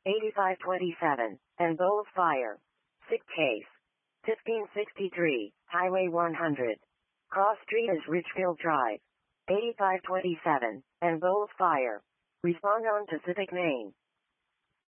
8527, and Bowles Fire. Sick case. 1563, Highway 100. Cross Street is Richfield Drive. 8527, and Bowles Fire. Respond on Pacific Main.